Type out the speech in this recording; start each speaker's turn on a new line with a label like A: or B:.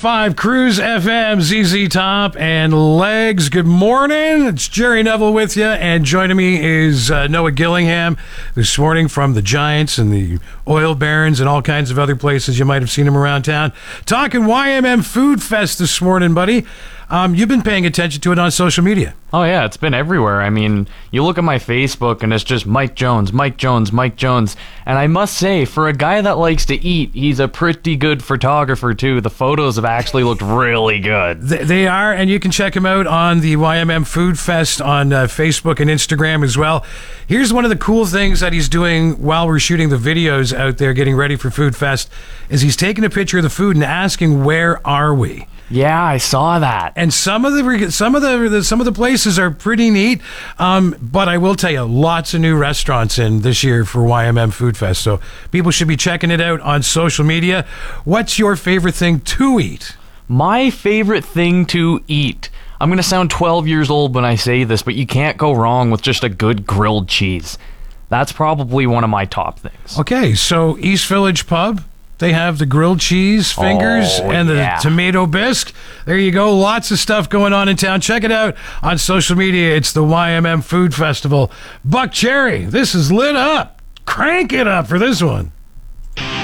A: 101.5 Cruise FM, ZZ Top and Legs. Good morning. It's Jerry Neville with you, and joining me is Noah Gillingham this morning from the Giants and the Oil Barons and all kinds of other places. You might have seen him around town. Talking YMM Food Fest this morning, buddy. You've been paying attention to it on social media.
B: Oh, yeah, it's been everywhere. I mean, you look at my Facebook, and it's just Mike Jones, Mike Jones, Mike Jones. And I must say, for a guy that likes to eat, he's a pretty good photographer, too. The photos have actually looked really good.
A: They are, and you can check him out on the YMM Food Fest on Facebook and Instagram as well. Here's one of the cool things that he's doing while we're shooting the videos out there getting ready for Food Fest, is he's taking a picture of the food and asking, where are we?
B: Yeah, I saw that.
A: And some of the places are pretty neat, but I will tell you, lots of new restaurants in this year for YMM Food Fest, so people should be checking it out on social media. What's your favorite thing to eat?
B: My favorite thing to eat. I'm going to sound 12 years old when I say this, but you can't go wrong with just a good grilled cheese. That's probably one of my top things.
A: Okay, so East Village Pub. They have the grilled cheese fingers and the tomato bisque. There you go. Lots of stuff going on in town. Check it out on social media. It's the YMM Food Festival. Buck Cherry, this is lit up. Crank it up for this one.